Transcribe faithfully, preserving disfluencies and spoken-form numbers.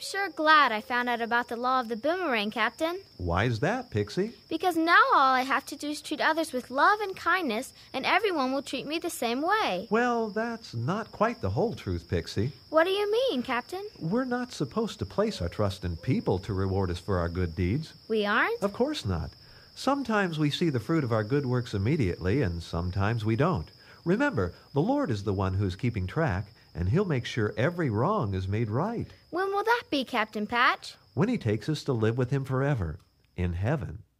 sure glad I found out about the law of the boomerang, Captain. Why's that, Pixie? Because now all I have to do is treat others with love and kindness, and everyone will treat me the same way. Well, that's not quite the whole truth, Pixie. What do you mean, Captain? We're not supposed to place our trust in people to reward us for our good deeds. We aren't? Of course not. Sometimes we see the fruit of our good works immediately, and sometimes we don't. Remember, the Lord is the one who's keeping track, and He'll make sure every wrong is made right. When will that be, Captain Patch? When He takes us to live with Him forever, in heaven.